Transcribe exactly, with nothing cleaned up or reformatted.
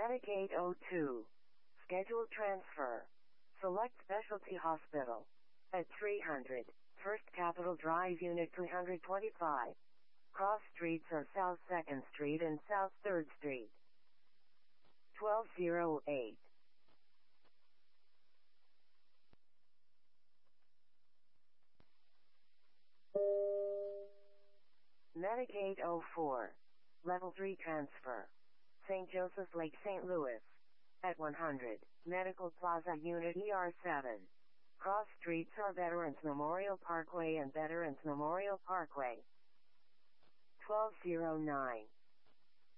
Medicaid oh two. Scheduled transfer. Select specialty hospital. At three hundred. First Capitol Drive Unit three twenty-five. Cross streets are South second Street and South third Street. twelve oh eight. Medicaid oh four. Level three transfer. Saint Joseph's Lake, Saint Louis. At one hundred. Medical Plaza Unit E R seven. Cross streets are Veterans Memorial Parkway and Veterans Memorial Parkway. twelve oh nine.